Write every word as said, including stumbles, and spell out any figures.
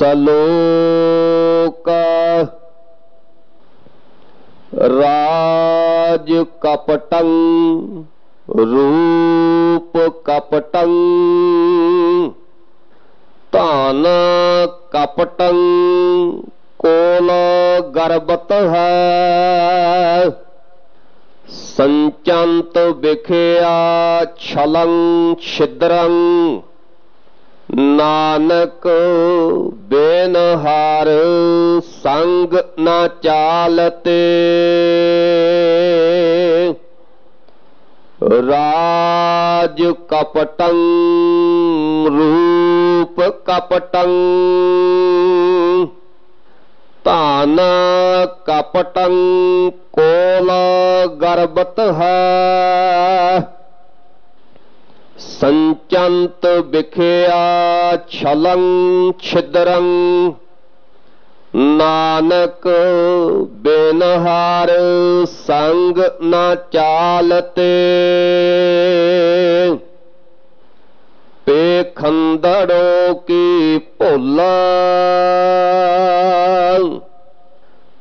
सलोक राज कपटं रूप कपटं तान कपटं कोल गर्भत है संचंत बिखया छलं छिद्रं नानक बेनहार संग न चालते राज कपटं रूप कपटं तान कपटं कोल गर्भत है संचंत बिखया छलं छिद्रं नानक बेनहार संग न चालते पेखंदड़ों की भुला